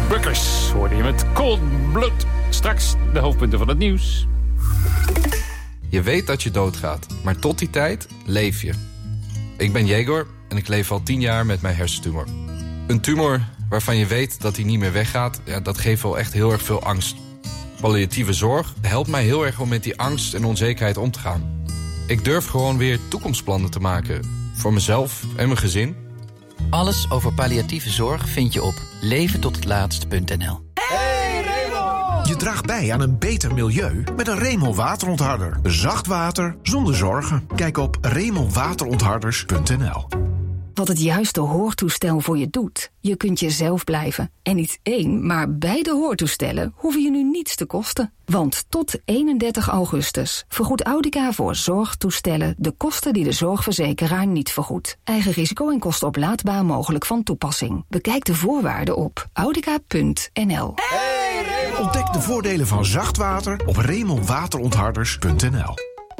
Bukkers hoorde je met Cold Blood. Straks de hoofdpunten van het nieuws. Je weet dat je doodgaat, maar tot die tijd leef je. Ik ben Jegor en ik leef al 10 jaar met mijn hersentumor. Een tumor waarvan je weet dat hij niet meer weggaat, dat geeft wel echt heel erg veel angst. Palliatieve zorg helpt mij heel erg om met die angst en onzekerheid om te gaan. Ik durf gewoon weer toekomstplannen te maken. Voor mezelf en mijn gezin. Alles over palliatieve zorg vind je op leventothetlaatst.nl. Hey Remo! Je draagt bij aan een beter milieu met een Remo waterontharder. Zacht water zonder zorgen. Kijk op remowaterontharders.nl. Wat het juiste hoortoestel voor je doet. Je kunt jezelf blijven. En niet 1, maar beide hoortoestellen hoeven je nu niets te kosten. Want tot 31 augustus vergoedt Audica voor zorgtoestellen de kosten die de zorgverzekeraar niet vergoedt. Eigen risico en kosten oplaadbaar mogelijk van toepassing. Bekijk de voorwaarden op audica.nl. Hey Remo! Ontdek de voordelen van zacht water op remowaterontharders.nl.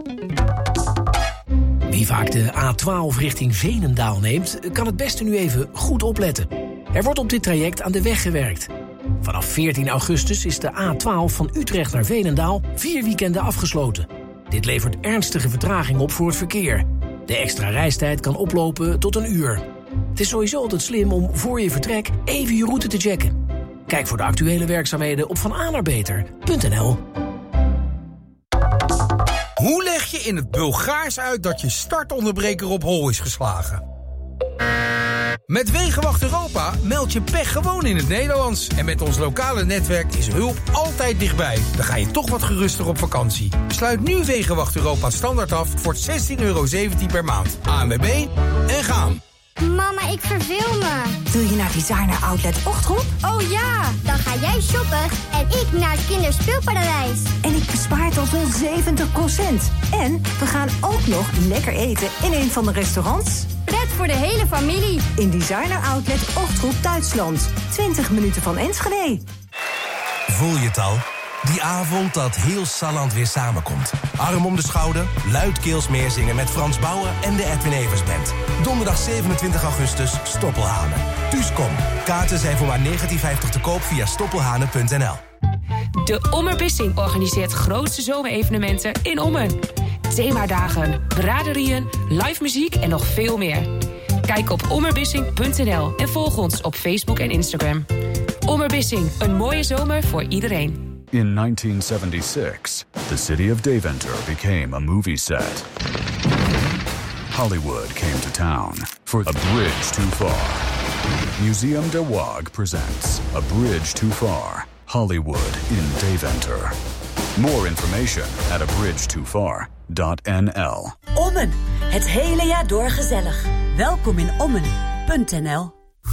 Wie vaak de A12 richting Veenendaal neemt, kan het beste nu even goed opletten. Er wordt op dit traject aan de weg gewerkt. Vanaf 14 augustus is de A12 van Utrecht naar Veenendaal 4 weekenden afgesloten. Dit levert ernstige vertraging op voor het verkeer. De extra reistijd kan oplopen tot 1 uur. Het is sowieso altijd slim om voor je vertrek even je route te checken. Kijk voor de actuele werkzaamheden op vananaarbeter.nl. Hoe leg je in het Bulgaars uit dat je startonderbreker op hol is geslagen? Met Wegenwacht Europa meld je pech gewoon in het Nederlands. En met ons lokale netwerk is hulp altijd dichtbij. Dan ga je toch wat geruster op vakantie. Sluit nu Wegenwacht Europa standaard af voor €16,17 per maand. ANWB en gaan. Mama, ik verveel me. Wil je naar Designer Outlet Ochtroep? Oh ja, dan ga jij shoppen en ik naar het kinderspeelparadijs. En ik bespaar tot wel 70%. En we gaan ook nog lekker eten in een van de restaurants. Pret voor de hele familie. In Designer Outlet Ochtroep Duitsland. 20 minuten van Enschede. Voel je het al? Die avond dat heel Salland weer samenkomt. Arm om de schouder, luidkeels meezingen met Frans Bauer en de Edwin Evers Band. Donderdag 27 augustus, Stoppelhanen. Thuis kom. Kaarten zijn voor maar €19,50 te koop via stoppelhanen.nl. De Ommerbissing organiseert grootste zomerevenementen in Ommen. Themadagen, braderieën, live muziek en nog veel meer. Kijk op ommerbissing.nl en volg ons op Facebook en Instagram. Ommerbissing, een mooie zomer voor iedereen. In 1976, the city of Deventer became a movie set. Hollywood came to town for A Bridge Too Far. Museum de Waag presents A Bridge Too Far, Hollywood in Deventer. More information at abridgetofar.nl. Ommen, het hele jaar door gezellig. Welkom in Ommen.nl.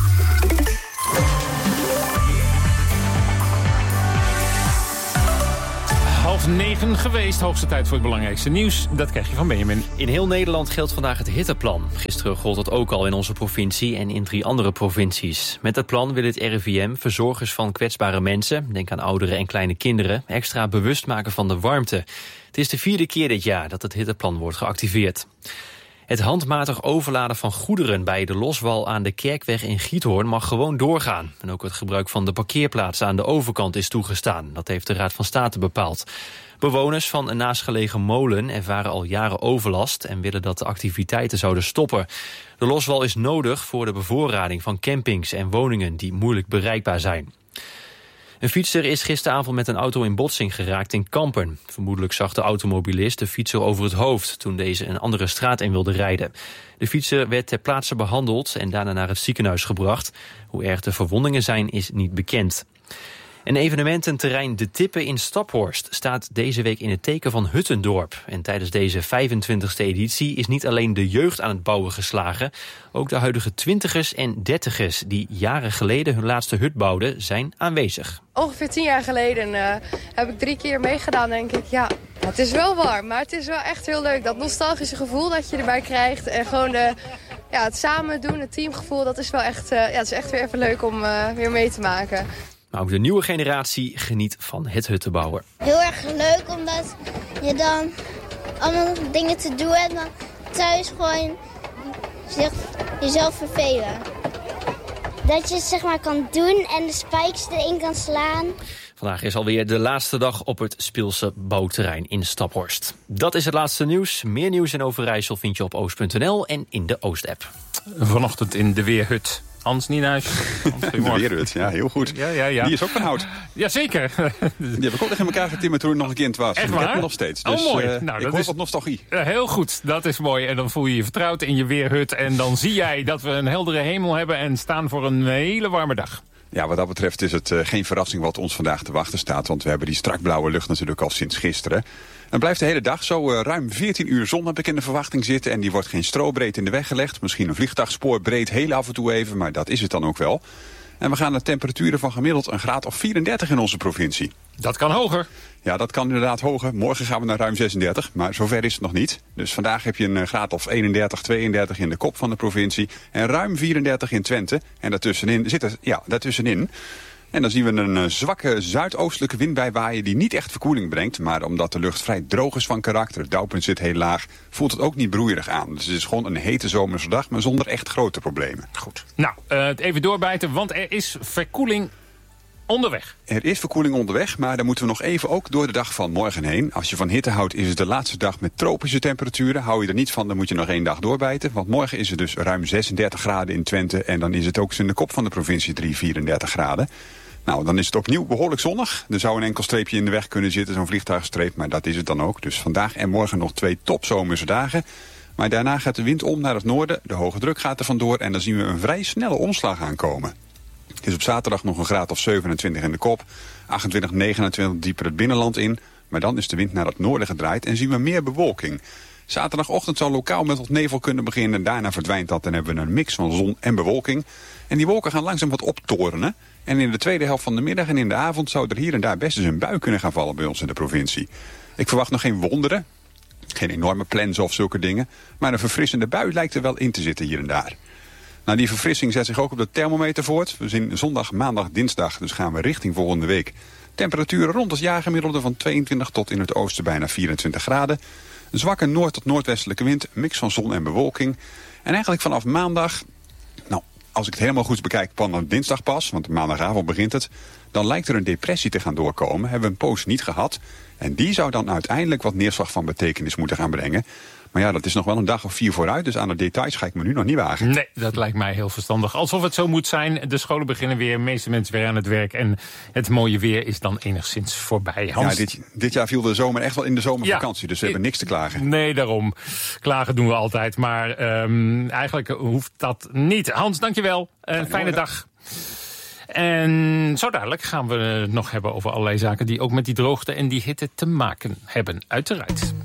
8:30 geweest, hoogste tijd voor het belangrijkste nieuws. Dat krijg je van Benjamin. In heel Nederland geldt vandaag het hitteplan. Gisteren gold dat ook al in onze provincie en in 3 andere provincies. Met het plan wil het RIVM verzorgers van kwetsbare mensen, denk aan ouderen en kleine kinderen, extra bewust maken van de warmte. Het is de 4e keer dit jaar dat het hitteplan wordt geactiveerd. Het handmatig overladen van goederen bij de loswal aan de Kerkweg in Giethoorn mag gewoon doorgaan. En ook het gebruik van de parkeerplaatsen aan de overkant is toegestaan. Dat heeft de Raad van State bepaald. Bewoners van een naastgelegen molen ervaren al jaren overlast en willen dat de activiteiten zouden stoppen. De loswal is nodig voor de bevoorrading van campings en woningen die moeilijk bereikbaar zijn. Een fietser is gisteravond met een auto in botsing geraakt in Kampen. Vermoedelijk zag de automobilist de fietser over het hoofd toen deze een andere straat in wilde rijden. De fietser werd ter plaatse behandeld en daarna naar het ziekenhuis gebracht. Hoe erg de verwondingen zijn is niet bekend. Een evenemententerrein De Tippen in Staphorst staat deze week in het teken van Huttendorp. En tijdens deze 25e editie is niet alleen de jeugd aan het bouwen geslagen. Ook de huidige 20ers en 30ers die jaren geleden hun laatste hut bouwden zijn aanwezig. Ongeveer 10 jaar geleden heb ik 3 keer meegedaan, denk ik. Ja, het is wel warm, maar het is wel echt heel leuk. Dat nostalgische gevoel dat je erbij krijgt en gewoon het samen doen, het teamgevoel, dat is wel echt, het is echt weer even leuk om weer mee te maken. Maar ook de nieuwe generatie geniet van het huttenbouwen. Heel erg leuk, omdat je dan allemaal dingen te doen hebt, maar thuis gewoon jezelf vervelen. dat je het zeg maar kan doen en de spijkers erin kan slaan. Vandaag is alweer de laatste dag op het Spielse bouwterrein in Staphorst. Dat is het laatste nieuws. Meer nieuws in Overijssel vind je op oost.nl en in de Oost-app. Vanochtend in de Weerhut. Hans Nienhuis. De Weerhut, ja, heel goed. Ja. Die is ook van hout. Jazeker. Die heb ik ook nog in elkaar getimmerd toen ik nog een kind was. Echt waar? Ik heb hem nog steeds. Dus, mooi. Ik hoor wat nostalgie. Heel goed, dat is mooi. En dan voel je je vertrouwd in je Weerhut. En dan zie jij dat we een heldere hemel hebben en staan voor een hele warme dag. Ja, wat dat betreft is het geen verrassing wat ons vandaag te wachten staat. Want we hebben die strak blauwe lucht natuurlijk al sinds gisteren. Het blijft de hele dag zo ruim 14 uur zon heb ik in de verwachting zitten. En die wordt geen strobreed in de weg gelegd. Misschien een vliegtuigspoor breed heel af en toe even, maar dat is het dan ook wel. En we gaan naar temperaturen van gemiddeld een graad of 34 in onze provincie. Dat kan hoger. Ja, dat kan inderdaad hoger. Morgen gaan we naar ruim 36, maar zover is het nog niet. Dus vandaag heb je een graad of 31, 32 in de kop van de provincie. En ruim 34 in Twente. En daartussenin zit er, daartussenin. En dan zien we een zwakke zuidoostelijke wind bij waaien die niet echt verkoeling brengt. Maar omdat de lucht vrij droog is van karakter, het dauwpunt zit heel laag, voelt het ook niet broeierig aan. Dus het is gewoon een hete zomerse dag, maar zonder echt grote problemen. Goed. Nou, even doorbijten, want er is verkoeling onderweg. Er is verkoeling onderweg, maar dan moeten we nog even ook door de dag van morgen heen. Als je van hitte houdt, is het de laatste dag met tropische temperaturen. Hou je er niet van, dan moet je nog 1 dag doorbijten. Want morgen is het dus ruim 36 graden in Twente. En dan is het ook in de kop van de provincie 34 graden. Nou, dan is het opnieuw behoorlijk zonnig. Er zou een enkel streepje in de weg kunnen zitten, zo'n vliegtuigstreep. Maar dat is het dan ook. Dus vandaag en morgen nog 2 topzomerse dagen. Maar daarna gaat de wind om naar het noorden. De hoge druk gaat er vandoor. En dan zien we een vrij snelle omslag aankomen. Het is op zaterdag nog een graad of 27 in de kop. 28, 29 dieper het binnenland in. Maar dan is de wind naar het noorden gedraaid en zien we meer bewolking. Zaterdagochtend zal lokaal met wat nevel kunnen beginnen. Daarna verdwijnt dat en hebben we een mix van zon en bewolking. En die wolken gaan langzaam wat optorenen. En in de tweede helft van de middag en in de avond zou er hier en daar best eens een bui kunnen gaan vallen bij ons in de provincie. Ik verwacht nog geen wonderen. Geen enorme plens of zulke dingen. Maar een verfrissende bui lijkt er wel in te zitten hier en daar. Nou, die verfrissing zet zich ook op de thermometer voort. We zien zondag, maandag, dinsdag, dus gaan we richting volgende week. Temperaturen rond het jaargemiddelde van 22 tot in het oosten bijna 24 graden. Een zwakke noord- tot noordwestelijke wind, een mix van zon en bewolking. En eigenlijk vanaf maandag, nou, als ik het helemaal goed bekijk, van dinsdag pas, want maandagavond begint het, dan lijkt er een depressie te gaan doorkomen. Hebben we een poos niet gehad. En die zou dan uiteindelijk wat neerslag van betekenis moeten gaan brengen. Maar ja, dat is nog wel een dag of 4 vooruit. Dus aan de details ga ik me nu nog niet wagen. Nee, dat lijkt mij heel verstandig. Alsof het zo moet zijn. De scholen beginnen weer, de meeste mensen weer aan het werk. En het mooie weer is dan enigszins voorbij. Hans? Ja, dit jaar viel de zomer echt wel in de zomervakantie. Ja, dus we hebben niks te klagen. Nee, daarom. Klagen doen we altijd. Maar eigenlijk hoeft dat niet. Hans, dankjewel. Fijne dag. En zo dadelijk gaan we het nog hebben over allerlei zaken die ook met die droogte en die hitte te maken hebben. Uiteraard.